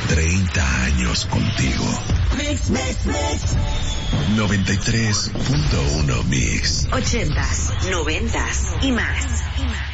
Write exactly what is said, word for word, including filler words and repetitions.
treinta años contigo. Mix, mix, mix. noventa y tres punto uno Mix. Ochentas, noventas y más. Y más.